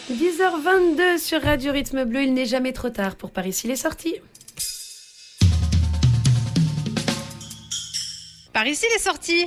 10h22 sur Radio Rythme Bleu, il n'est jamais trop tard pour Par ici les sorties. Par ici les sorties.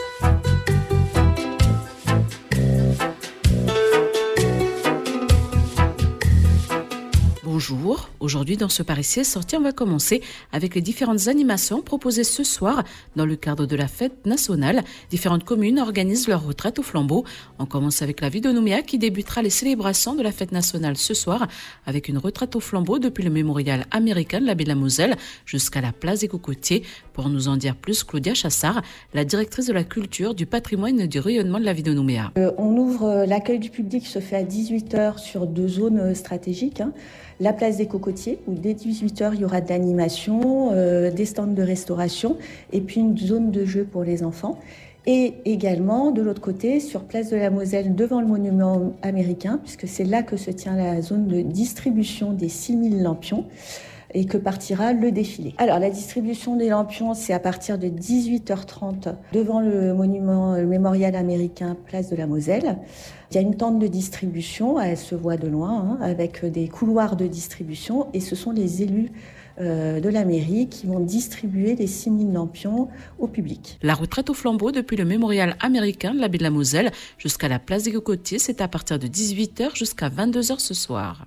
Bonjour, aujourd'hui dans ce Par ici est sorti, on va commencer avec les différentes animations proposées ce soir dans le cadre de la fête nationale. Différentes communes organisent leur retraite au flambeau. On commence avec la ville de Nouméa qui débutera les célébrations de la fête nationale ce soir avec une retraite au flambeau depuis le mémorial américain de la baie de la Moselle jusqu'à la place des Cocotiers. Pour nous en dire plus, Claudia Chassard, la directrice de la culture, du patrimoine et du rayonnement de la ville de Nouméa. On ouvre, l'accueil du public se fait à 18h sur 2 zones stratégiques. La place des Cocotiers, où dès 18h, il y aura de l'animation, des stands de restauration et puis une zone de jeu pour les enfants. Et également, de l'autre côté, sur place de la Moselle, devant le monument américain, puisque c'est là que se tient la zone de distribution des 6000 lampions et que partira le défilé. Alors, la distribution des lampions, c'est à partir de 18h30 devant le monument, le mémorial américain, place de la Moselle. Il y a une tente de distribution, elle se voit de loin, avec des couloirs de distribution, et ce sont les élus de la mairie qui vont distribuer les 6000 lampions au public. La retraite au flambeau depuis le mémorial américain de la baie de la Moselle jusqu'à la place des Cocotiers, c'est à partir de 18h jusqu'à 22h ce soir.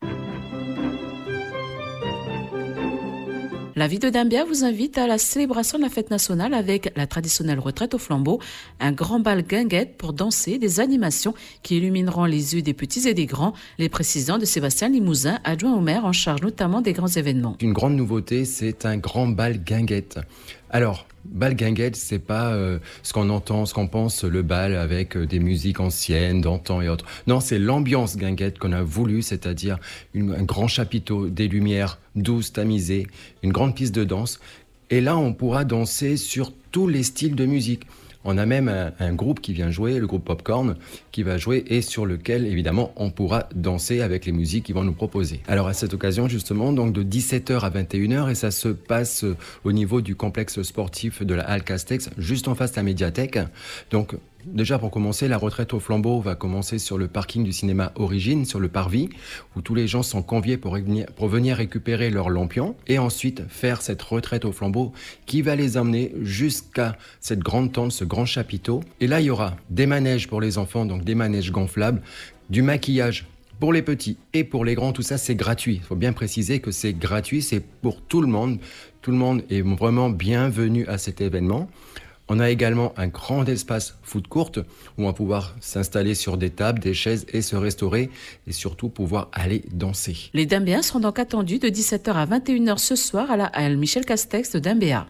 La ville de Dambia vous invite à la célébration de la fête nationale avec la traditionnelle retraite au flambeau, un grand bal guinguette pour danser, des animations qui illumineront les yeux des petits et des grands, les précisions de Sébastien Limousin, adjoint au maire en charge notamment des grands événements. Une grande nouveauté, c'est un grand bal guinguette. Alors, bal guinguette, c'est pas ce qu'on entend, ce qu'on pense, le bal avec des musiques anciennes, d'antan et autres. Non, c'est l'ambiance guinguette qu'on a voulu, c'est-à-dire un grand chapiteau, des lumières douces, tamisées, une grande piste de danse. Et là, on pourra danser sur tous les styles de musique. On a même un groupe qui vient jouer, le groupe Popcorn, qui va jouer et sur lequel, évidemment, on pourra danser avec les musiques qu'ils vont nous proposer. Alors, à cette occasion, justement, donc de 17h à 21h, et ça se passe au niveau du complexe sportif de la Halle Castex, juste en face de la médiathèque. Donc, déjà, pour commencer, la retraite au flambeau va commencer sur le parking du cinéma Origine, sur le parvis, où tous les gens sont conviés pour venir récupérer leurs lampions et ensuite faire cette retraite au flambeau qui va les emmener jusqu'à cette grande tente, ce grand chapiteau. Et là, il y aura des manèges pour les enfants, donc des manèges gonflables, du maquillage pour les petits et pour les grands. Tout ça, c'est gratuit. Il faut bien préciser que c'est gratuit, c'est pour tout le monde. Tout le monde est vraiment bienvenu à cet événement. On a également un grand espace food court où on va pouvoir s'installer sur des tables, des chaises et se restaurer et surtout pouvoir aller danser. Les Dambiens seront donc attendus de 17h à 21h ce soir à la Halle Michel Castex de Dambéa.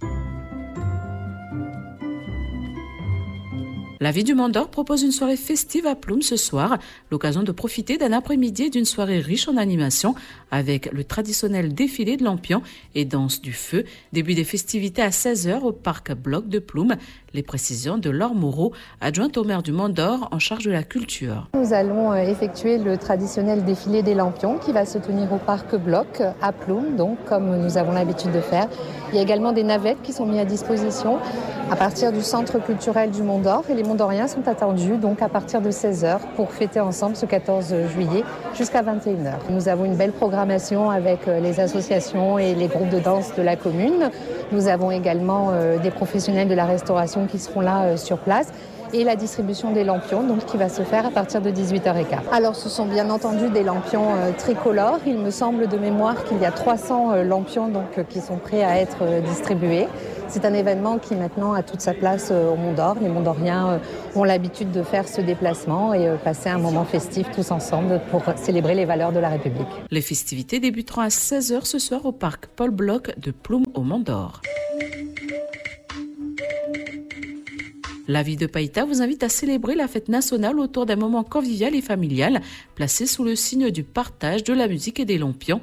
La ville du Mont-d'Or propose une soirée festive à Ploum ce soir, l'occasion de profiter d'un après-midi et d'une soirée riche en animation avec le traditionnel défilé de lampions et danse du feu. Début des festivités à 16h au parc Bloc de Ploum. Les précisions de Laure Moreau, adjointe au maire du Mont-d'Or en charge de la culture. Nous allons effectuer le traditionnel défilé des lampions qui va se tenir au parc Bloc à Ploum, donc comme nous avons l'habitude de faire. Il y a également des navettes qui sont mises à disposition à partir du centre culturel du Mont-d'Or et les Mont-d'Oriens sont attendus donc à partir de 16h pour fêter ensemble ce 14 juillet jusqu'à 21h. Nous avons une belle programmation avec les associations et les groupes de danse de la commune. Nous avons également des professionnels de la restauration qui seront là sur place et la distribution des lampions donc, qui va se faire à partir de 18h15. Alors ce sont bien entendu des lampions tricolores. Il me semble de mémoire qu'il y a 300 lampions donc, qui sont prêts à être distribués. C'est un événement qui maintenant a toute sa place au Mont-d'Or. Les Mont-d'Oriens ont l'habitude de faire ce déplacement et passer un moment festif tous ensemble pour célébrer les valeurs de la République. Les festivités débuteront à 16h ce soir au parc Paul Bloc de Ploum au Mont-d'Or. La ville de Païta vous invite à célébrer la fête nationale autour d'un moment convivial et familial, placé sous le signe du partage, de la musique et des lampions.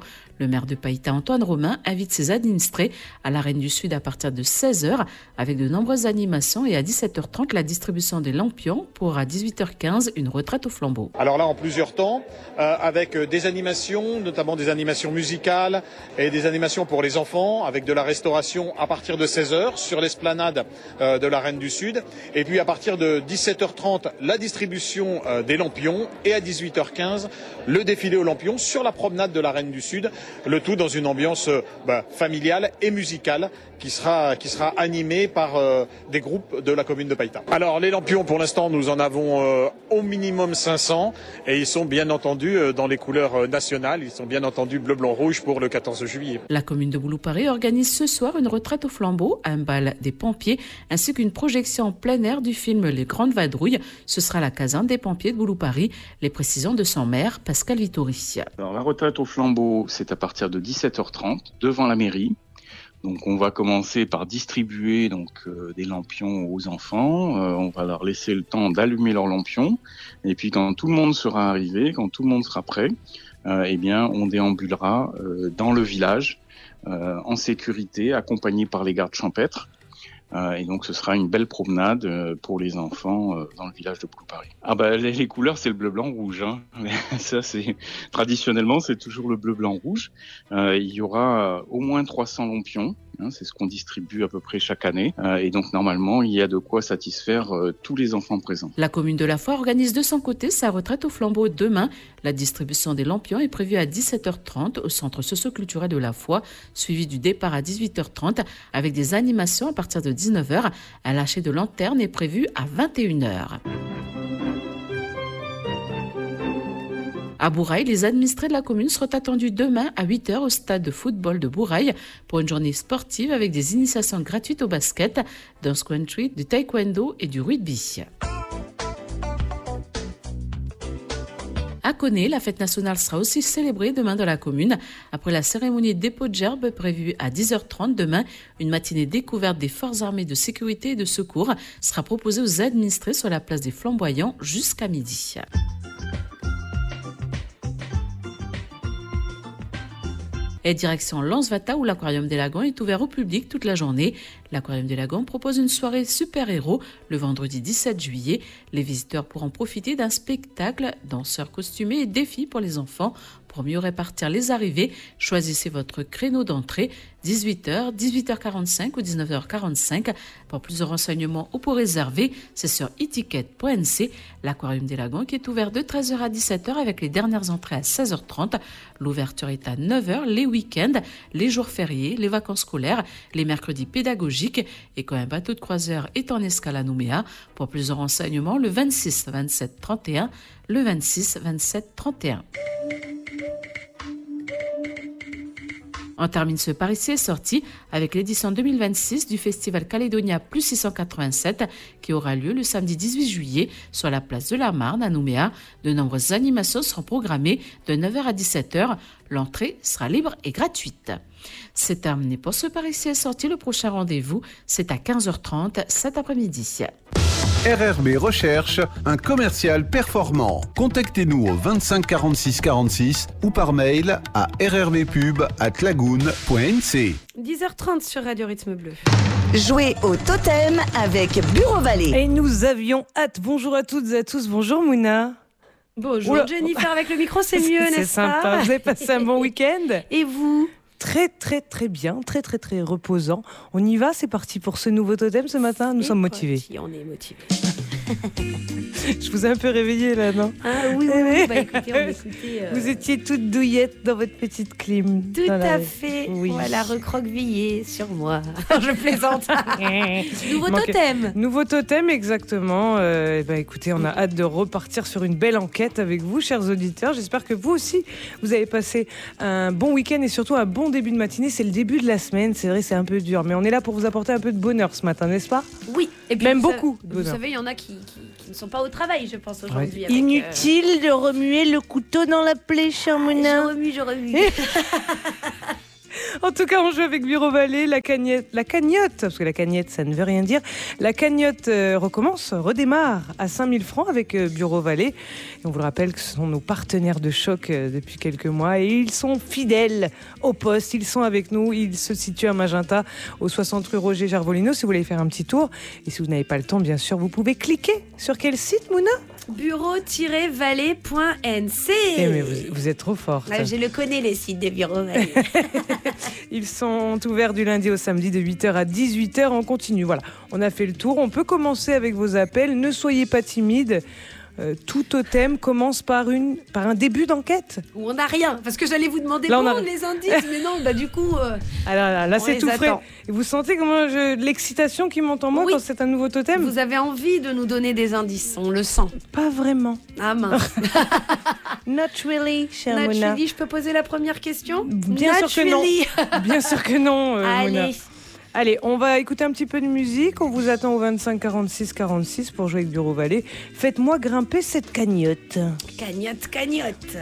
Le maire de Païta, Antoine Romain, invite ses administrés à l'Arène du Sud à partir de 16h avec de nombreuses animations et à 17h30 la distribution des lampions pour à 18h15 une retraite au flambeau. Alors là en plusieurs temps avec des animations, notamment des animations musicales et des animations pour les enfants avec de la restauration à partir de 16h sur l'esplanade de l'Arène du Sud et puis à partir de 17h30 la distribution des lampions et à 18h15 le défilé aux lampions sur la promenade de l'Arène du Sud, le tout dans une ambiance familiale et musicale qui sera animée par des groupes de la commune de Païta. Alors les lampions pour l'instant nous en avons au minimum 500 et ils sont bien entendu dans les couleurs nationales, ils sont bien entendu bleu, blanc, rouge pour le 14 juillet. La commune de Boulouparis organise ce soir une retraite au flambeau, un bal des pompiers ainsi qu'une projection en plein air du film Les Grandes Vadrouilles. Ce sera la caserne des pompiers de Boulouparis. Les précisions de son maire, Pascal Vittori. Alors la retraite au flambeau, c'est à partir de 17h30 devant la mairie. Donc on va commencer par distribuer des lampions aux enfants. On va leur laisser le temps d'allumer leurs lampions. Et puis quand tout le monde sera arrivé, quand tout le monde sera prêt, on déambulera dans le village en sécurité, accompagné par les gardes champêtres. Et donc ce sera une belle promenade pour les enfants dans le village de Boulouparis. Les couleurs c'est le bleu, blanc, rouge. Hein. Ça traditionnellement c'est toujours le bleu, blanc, rouge. Il y aura au moins 300 lampions. C'est ce qu'on distribue à peu près chaque année. Et donc, normalement, il y a de quoi satisfaire tous les enfants présents. La commune de La Foix organise de son côté sa retraite au flambeau demain. La distribution des lampions est prévue à 17h30 au centre socio-culturel de La Foix, suivi du départ à 18h30 avec des animations à partir de 19h. Un lâcher de lanterne est prévu à 21h. À Bourail, les administrés de la commune seront attendus demain à 8h au stade de football de Bourail pour une journée sportive avec des initiations gratuites au basket, dance country, du taekwondo et du rugby. À Coné, la fête nationale sera aussi célébrée demain dans la commune. Après la cérémonie dépôt de gerbes prévue à 10h30 demain, une matinée découverte des forces armées de sécurité et de secours sera proposée aux administrés sur la place des Flamboyants jusqu'à midi. Et direction Lens-Vata où l'Aquarium des Lagons est ouvert au public toute la journée. L'Aquarium des Lagons propose une soirée super-héros le vendredi 17 juillet. Les visiteurs pourront profiter d'un spectacle, danseurs costumés et défis pour les enfants. Pour mieux répartir les arrivées, choisissez votre créneau d'entrée 18h, 18h45 ou 19h45. Pour plus de renseignements ou pour réserver, c'est sur etiquette.nc. L'Aquarium des Lagons qui est ouvert de 13h à 17h avec les dernières entrées à 16h30. L'ouverture est à 9h les week-ends, les jours fériés, les vacances scolaires, les mercredis pédagogiques et quand un bateau de croisière est en escale à Nouméa. Pour plus de renseignements, le 26 27 31, le 26 27 31. On termine ce Paris est sorti avec l'édition 2026 du festival Calédonia Plus 687 qui aura lieu le samedi 18 juillet sur la place de la Marne à Nouméa. De nombreuses animations seront programmées de 9h à 17h. L'entrée sera libre et gratuite. C'est terminé pour ce Paris est sorti. Le prochain rendez-vous, c'est à 15h30 cet après-midi. RRB recherche un commercial performant. Contactez-nous au 25 46 46 ou par mail à rrbpub@lagoon.nc. 10h30 sur Radio Rythme Bleu. Jouez au totem avec Bureau Vallée. Et nous avions hâte. Bonjour à toutes et à tous. Bonjour Mouna. Bonjour Jennifer, avec le micro c'est mieux, n'est-ce pas ? C'est sympa. Vous avez passé un bon week-end ? Et vous ? Très très très bien, très très très reposant. On y va, c'est parti pour ce nouveau totem ce matin. Nous sommes motivés. On est motivés. Je vous ai un peu réveillé là, non ? Ah oui, écoutez, on écoutait. Vous étiez toute douillette dans votre petite clim. Tout à fait. Oui. Voilà, recroquevillée sur moi. Je plaisante. Nouveau totem, exactement. Écoutez, on a hâte de repartir sur une belle enquête avec vous, chers auditeurs. J'espère que vous aussi, vous avez passé un bon week-end et surtout un bon début de matinée. C'est le début de la semaine. C'est vrai, c'est un peu dur, mais on est là pour vous apporter un peu de bonheur ce matin, n'est-ce pas ? Oui. Et puis même beaucoup de bonheur. Vous savez, il y en a qui ne sont pas au travail, je pense, aujourd'hui. Ouais. Inutile de remuer le couteau dans la plaie, cher Mouna. Je remue. En tout cas, on joue avec Bureau Vallée, la cagnotte, parce que la cagnotte, ça ne veut rien dire. La cagnotte redémarre à 5 000 francs avec Bureau Vallée. Et on vous le rappelle que ce sont nos partenaires de choc depuis quelques mois et ils sont fidèles au poste. Ils sont avec nous. Ils se situent à Magenta, au 60 rue Roger Gervolino, si vous voulez faire un petit tour. Et si vous n'avez pas le temps, bien sûr, vous pouvez cliquer sur quel site, Mouna ? Bureau-vallée.nc. Mais vous êtes trop forte. Je le connais, les sites des Bureaux Vallée. Ils sont ouverts du lundi au samedi de 8h à 18h en continu. Voilà, on a fait le tour. On peut commencer avec vos appels. Ne soyez pas timides. Tout totem commence par un début d'enquête. Où on n'a rien, parce que j'allais vous demander les indices, mais non, du coup... là c'est tout frais. Et vous sentez comment l'excitation qui monte en moi quand c'est un nouveau totem ? Vous avez envie de nous donner des indices, on le sent. Pas vraiment. Ah mince. Not really, chère Not Mona. really, je peux poser la première question ? Bien sûr que non. Bien sûr que non, Mona. Allez, on va écouter un petit peu de musique. On vous attend au 25 46 46 pour jouer avec Bureau Vallée. Faites-moi grimper cette cagnotte. Cagnotte.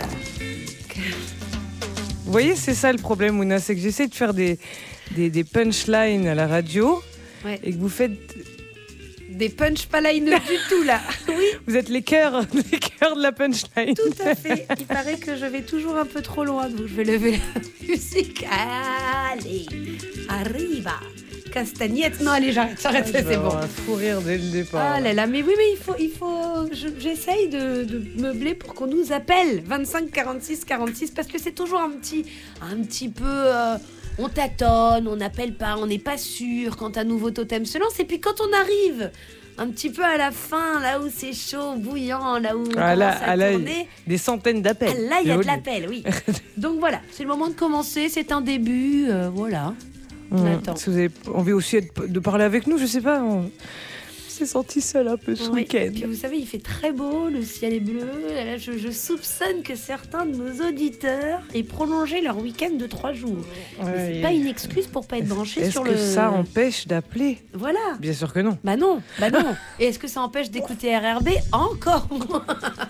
Vous voyez, c'est ça le problème, Mouna, c'est que j'essaie de faire des punchlines à la radio et que vous faites... Des punchlines du tout, là. Oui. Vous êtes les cœurs de la punchline. Tout à fait. Il paraît que je vais toujours un peu trop loin, donc je vais lever la musique. Allez, arriva. Castagnette. Non, allez, j'arrête, c'est bon. Un fou rire dès le départ. Ah là là, mais oui, mais il faut j'essaye de meubler pour qu'on nous appelle 25 46 46 parce que c'est toujours un petit peu... on tâtonne, on n'appelle pas, on n'est pas sûr quand un nouveau totem se lance. Et puis quand on arrive un petit peu à la fin, là où c'est chaud, bouillant, là où on commence à tourner... Des centaines d'appels. Là, il y a de l'appel, oui. Donc voilà, c'est le moment de commencer, c'est un début, voilà. Si vous avez envie aussi de parler avec nous, je sais pas, on s'est senti seul un peu ce week-end. Puis vous savez, il fait très beau, le ciel est bleu. Là, je soupçonne que certains de nos auditeurs aient prolongé leur week-end de 3 jours. C'est pas une excuse pour pas être branché sur le... Est-ce que ça empêche d'appeler ? Voilà. Bien sûr que non. Bah non. Et est-ce que ça empêche d'écouter RRB ? Encore moins.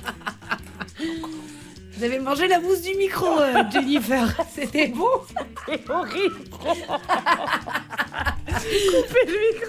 Vous avez mangé la mousse du micro, Jennifer. C'était bon. C'était horrible. Coupez le micro.